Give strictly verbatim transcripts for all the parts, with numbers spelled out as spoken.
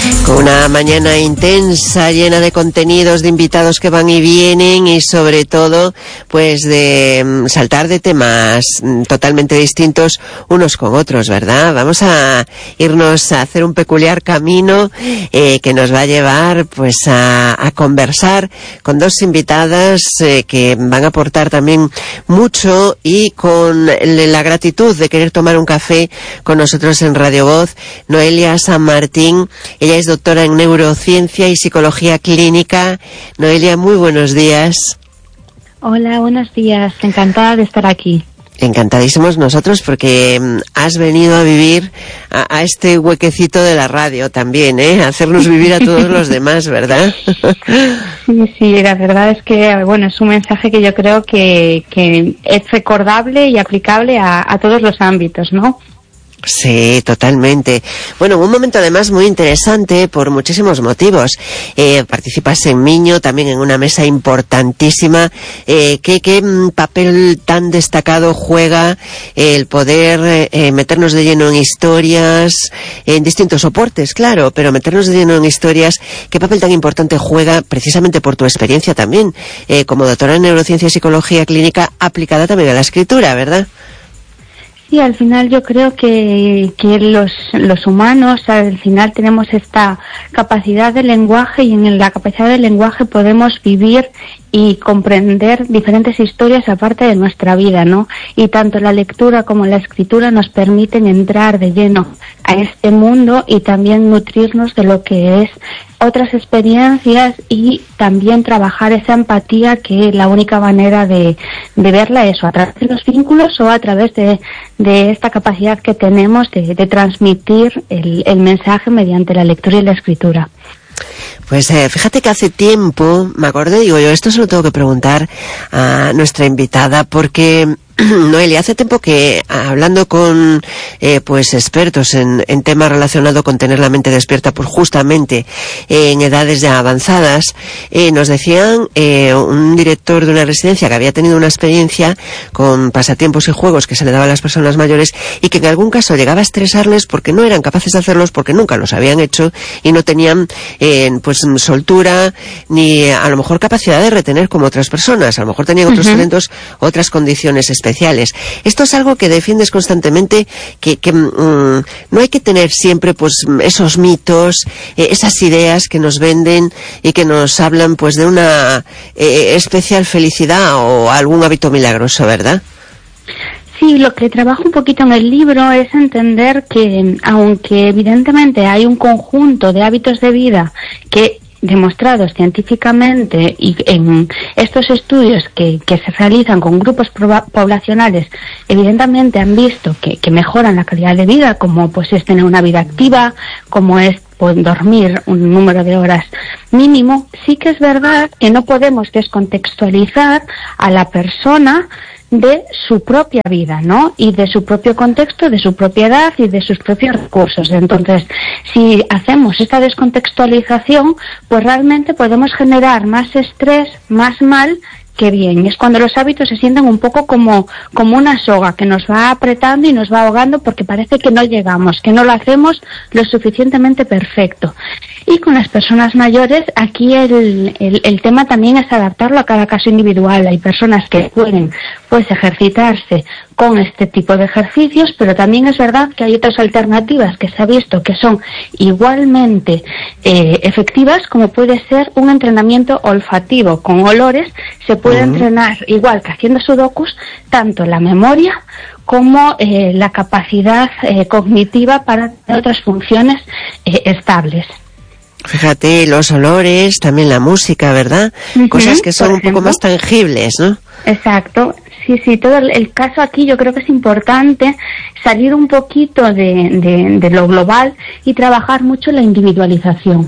con una mañana intensa, llena de contenidos, de invitados que van y vienen y sobre todo, pues de saltar de temas totalmente distintos unos con otros, ¿verdad? Vamos a irnos a hacer un peculiar camino eh, que nos va a llevar pues a, a conversar con dos invitadas eh, que van a aportar también mucho y con la gratitud de querer tomar un café con nosotros en Radio Voz. Noelia San Martín, ella es doctora en neurociencia y psicología clínica. Noelia, muy buenos días. Hola, buenos días. Encantada de estar aquí. Encantadísimos nosotros porque has venido a vivir a, a este huequecito de la radio también, ¿eh? A hacernos vivir a todos los demás, ¿verdad? Sí, sí, la verdad es que, bueno, es un mensaje que yo creo que, que es recordable y aplicable a, a todos los ámbitos, ¿no? Sí, totalmente. Bueno, un momento además muy interesante por muchísimos motivos. Eh, participas en Miño, también en una mesa importantísima. Eh, ¿qué, ¿Qué papel tan destacado juega el poder eh, meternos de lleno en historias, en distintos soportes, claro, pero meternos de lleno en historias? ¿Qué papel tan importante juega, precisamente por tu experiencia también, eh, como doctora en neurociencia y psicología clínica, aplicada también a la escritura, ¿verdad? Sí, al final yo creo que, que los, los humanos al final tenemos esta capacidad de lenguaje y en la capacidad del lenguaje podemos vivir y comprender diferentes historias aparte de nuestra vida, ¿no? Y tanto la lectura como la escritura nos permiten entrar de lleno a este mundo y también nutrirnos de lo que es otras experiencias y también trabajar esa empatía, que la única manera de, de verla es o a través de los vínculos o a través de, de esta capacidad que tenemos de, de transmitir el, el mensaje mediante la lectura y la escritura. Pues eh, fíjate que hace tiempo me acordé, digo yo, esto se lo tengo que preguntar a nuestra invitada porque Noelia, hace tiempo que hablando con eh, pues expertos en, en temas relacionados con tener la mente despierta, pues justamente eh, en edades ya avanzadas, eh, nos decían eh, un director de una residencia que había tenido una experiencia con pasatiempos y juegos que se le daba a las personas mayores y que en algún caso llegaba a estresarles porque no eran capaces de hacerlos, porque nunca los habían hecho y no tenían eh, pues soltura ni a lo mejor capacidad de retener como otras personas, a lo mejor tenían otros uh-huh. talentos, otras condiciones especiales. Esto es algo que defiendes constantemente, que, que mmm, no hay que tener siempre pues esos mitos, eh, esas ideas que nos venden y que nos hablan pues de una eh, especial felicidad o algún hábito milagroso, ¿verdad? Sí, lo que trabajo un poquito en el libro es entender que, aunque evidentemente hay un conjunto de hábitos de vida que demostrados científicamente y en estos estudios que, que se realizan con grupos poblacionales, evidentemente han visto que, que mejoran la calidad de vida, como pues es tener una vida activa, como es pues, dormir un número de horas mínimo. Sí que es verdad que no podemos descontextualizar a la persona de su propia vida, ¿no? Y de su propio contexto, de su propia edad y de sus propios recursos. Entonces, si hacemos esta descontextualización, pues realmente podemos generar más estrés, más mal que bien. Y es cuando los hábitos se sienten un poco como, como una soga que nos va apretando y nos va ahogando porque parece que no llegamos, que no lo hacemos lo suficientemente perfecto. Y con las personas mayores, aquí el, el, el tema también es adaptarlo a cada caso individual. Hay personas que pueden pues ejercitarse con este tipo de ejercicios, pero también es verdad que hay otras alternativas que se ha visto que son igualmente eh, efectivas, como puede ser un entrenamiento olfativo con olores. Se puede uh-huh. entrenar, igual que haciendo sudokus, tanto la memoria como eh, la capacidad eh, cognitiva para tener otras funciones eh, estables. Fíjate, los olores, también la música, ¿verdad? Uh-huh, cosas que son un poco más tangibles, ¿no? Exacto. Sí, sí, todo el, el caso aquí yo creo que es importante salir un poquito de, de, de lo global y trabajar mucho la individualización.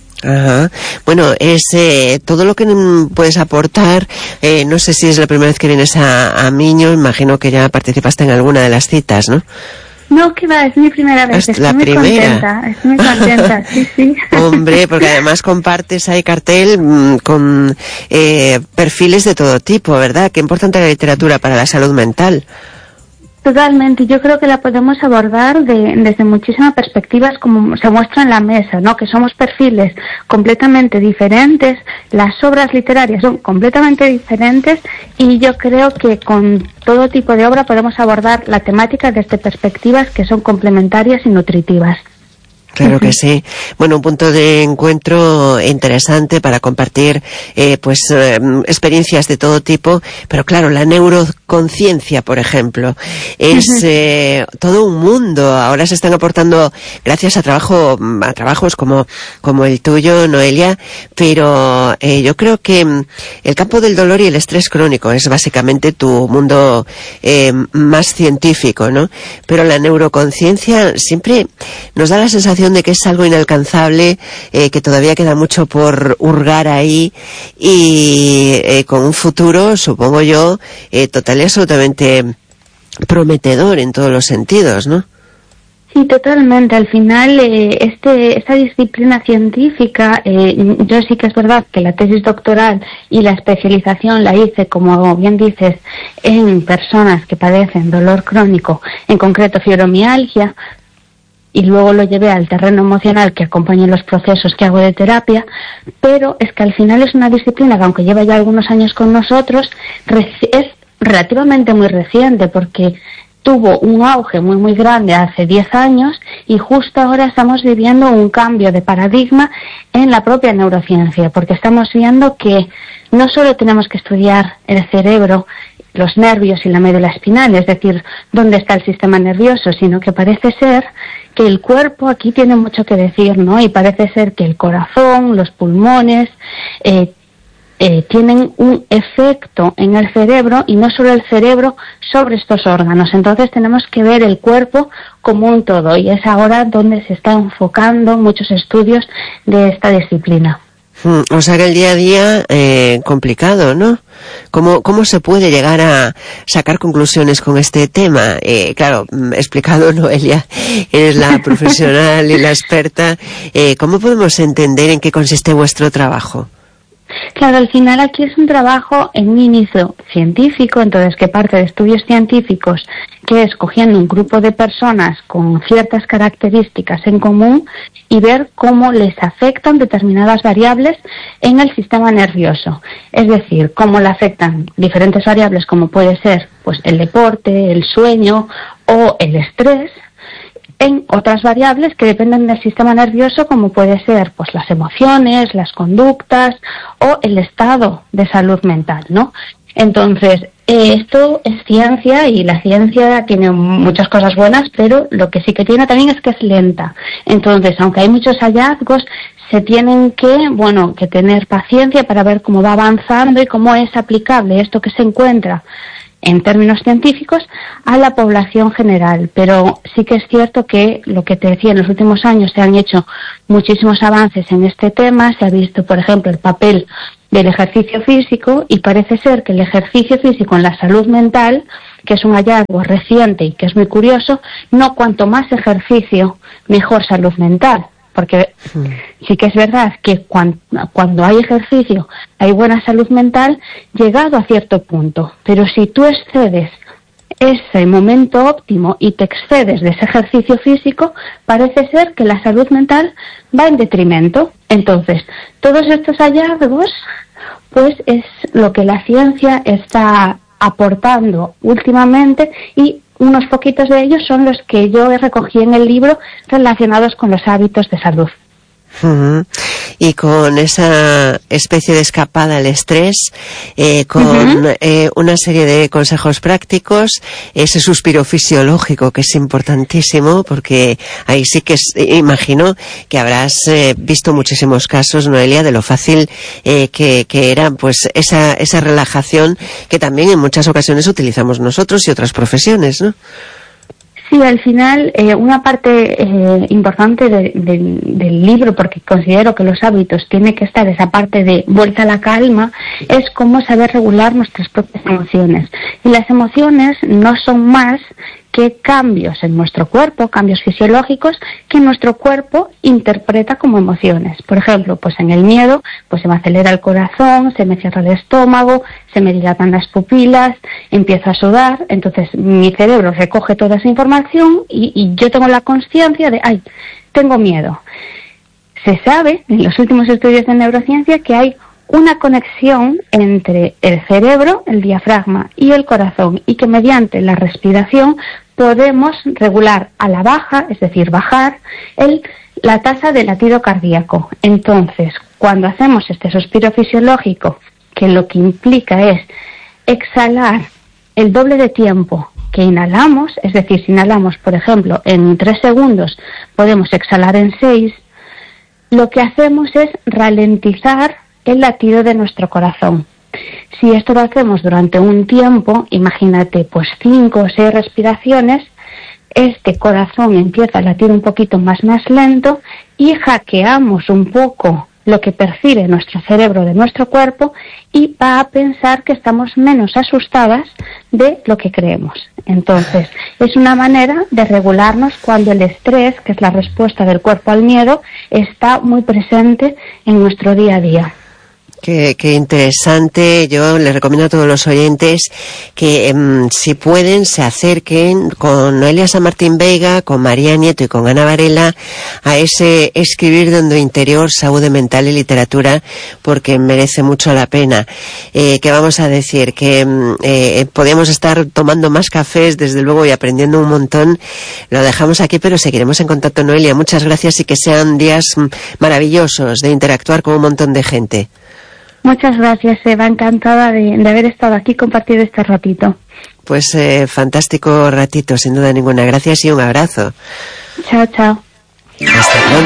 Ajá. Bueno, es eh, todo lo que puedes aportar. Eh, no sé si es la primera vez que vienes a, a Miño, imagino que ya participaste en alguna de las citas, ¿no? No, que va, es mi primera vez, es estoy la muy primera. contenta, estoy muy contenta, sí, sí. Hombre, porque además compartes ahí cartel mmm, con eh, perfiles de todo tipo, ¿verdad? Qué importante la literatura para la salud mental. Totalmente, yo creo que la podemos abordar de, desde muchísimas perspectivas, como se muestra en la mesa, ¿no? Que somos perfiles completamente diferentes, las obras literarias son completamente diferentes, y yo creo que con todo tipo de obra podemos abordar la temática desde perspectivas que son complementarias y nutritivas. Claro que sí. Bueno, un punto de encuentro interesante para compartir eh, pues eh, experiencias de todo tipo, pero claro, la neuroconciencia, por ejemplo, es eh, todo un mundo. Ahora se están aportando gracias a trabajo a trabajos como como el tuyo, Noelia, pero eh, yo creo que el campo del dolor y el estrés crónico es básicamente tu mundo eh, más científico, ¿no? Pero la neuroconciencia siempre nos da la sensación de que es algo inalcanzable, eh, que todavía queda mucho por hurgar ahí, y eh, con un futuro, supongo yo, eh, total y absolutamente prometedor en todos los sentidos, ¿no? Sí, totalmente. Al final, eh, este, esta disciplina científica, eh, yo sí que es verdad que la tesis doctoral y la especialización la hice, como bien dices, en personas que padecen dolor crónico, en concreto fibromialgia, y luego lo llevé al terreno emocional que acompaña los procesos que hago de terapia, pero es que al final es una disciplina que, aunque lleva ya algunos años con nosotros, es relativamente muy reciente, porque tuvo un auge muy muy grande hace diez años, y justo ahora estamos viviendo un cambio de paradigma en la propia neurociencia, porque estamos viendo que no solo tenemos que estudiar el cerebro, los nervios y la médula espinal, es decir, dónde está el sistema nervioso, sino que parece ser que el cuerpo aquí tiene mucho que decir, ¿no? Y parece ser que el corazón, los pulmones, eh, eh, tienen un efecto en el cerebro, y no solo el cerebro, sobre estos órganos. Entonces tenemos que ver el cuerpo como un todo, y es ahora donde se está enfocando muchos estudios de esta disciplina. O sea que el día a día eh, complicado, ¿no? ¿Cómo, ¿Cómo se puede llegar a sacar conclusiones con este tema? Eh, claro, explicado, Noelia, eres la profesional y la experta. Eh, ¿Cómo podemos entender en qué consiste vuestro trabajo? Claro, al final aquí es un trabajo en un inicio científico, entonces que parte de estudios científicos, que es cogiendo un grupo de personas con ciertas características en común y ver cómo les afectan determinadas variables en el sistema nervioso. Es decir, cómo le afectan diferentes variables, como puede ser pues el deporte, el sueño o el estrés, en otras variables que dependen del sistema nervioso, como puede ser pues las emociones, las conductas o el estado de salud mental, ¿no? Entonces, eh, esto es ciencia, y la ciencia tiene muchas cosas buenas, pero lo que sí que tiene también es que es lenta. Entonces, aunque hay muchos hallazgos, se tienen que, bueno, que tener paciencia para ver cómo va avanzando y cómo es aplicable esto que se encuentra en términos científicos a la población general. Pero sí que es cierto que, lo que te decía, en los últimos años se han hecho muchísimos avances en este tema. Se ha visto, por ejemplo, el papel del ejercicio físico, y parece ser que el ejercicio físico en la salud mental, que es un hallazgo reciente y que es muy curioso, no cuanto más ejercicio, mejor salud mental. Porque sí que es verdad que cuando, cuando hay ejercicio hay buena salud mental, llegado a cierto punto. Pero si tú excedes ese momento óptimo y te excedes de ese ejercicio físico, parece ser que la salud mental va en detrimento. Entonces, todos estos hallazgos, pues es lo que la ciencia está aportando últimamente, y unos poquitos de ellos son los que yo recogí en el libro relacionados con los hábitos de salud. Uh-huh. Y con esa especie de escapada al estrés, eh, con uh-huh. eh, una serie de consejos prácticos, ese suspiro fisiológico que es importantísimo, porque ahí sí que es, imagino que habrás eh, visto muchísimos casos, Noelia, de lo fácil eh, que, que era pues esa, esa relajación que también en muchas ocasiones utilizamos nosotros y otras profesiones, ¿no? Sí, al final, eh, una parte eh, importante de, de, del libro, porque considero que los hábitos tiene que estar esa parte de vuelta a la calma, es cómo saber regular nuestras propias emociones. Y las emociones no son más qué cambios en nuestro cuerpo, cambios fisiológicos que nuestro cuerpo interpreta como emociones. Por ejemplo, pues en el miedo, pues se me acelera el corazón, se me cierra el estómago, se me dilatan las pupilas, empiezo a sudar, entonces mi cerebro recoge toda esa información y, y yo tengo la consciencia de, ay, tengo miedo. Se sabe, en los últimos estudios de neurociencia, que hay una conexión entre el cerebro, el diafragma y el corazón, y que mediante la respiración podemos regular a la baja, es decir, bajar el, la tasa de latido cardíaco. Entonces, cuando hacemos este suspiro fisiológico, que lo que implica es exhalar el doble de tiempo que inhalamos, es decir, si inhalamos, por ejemplo, en tres segundos, podemos exhalar en seis, lo que hacemos es ralentizar el latido de nuestro corazón. Si esto lo hacemos durante un tiempo, imagínate, pues cinco o seis respiraciones, este corazón empieza a latir un poquito más, más lento y hackeamos un poco lo que percibe nuestro cerebro de nuestro cuerpo y va a pensar que estamos menos asustadas de lo que creemos. Entonces, es una manera de regularnos cuando el estrés, que es la respuesta del cuerpo al miedo, está muy presente en nuestro día a día. Qué, qué interesante. Yo les recomiendo a todos los oyentes que um, si pueden se acerquen con Noelia San Martín Veiga, con María Nieto y con Ana Varela a ese escribir de Hondo Interior, salud mental y literatura, porque merece mucho la pena. Eh, ¿Qué vamos a decir? Que eh, podemos estar tomando más cafés, desde luego, y aprendiendo un montón. Lo dejamos aquí, pero seguiremos en contacto, Noelia. Muchas gracias y que sean días maravillosos de interactuar con un montón de gente. Muchas gracias, Eva, encantada de, de haber estado aquí y compartir este ratito. Pues eh, fantástico ratito, sin duda ninguna. Gracias y un abrazo. Chao, chao. Hasta pronto.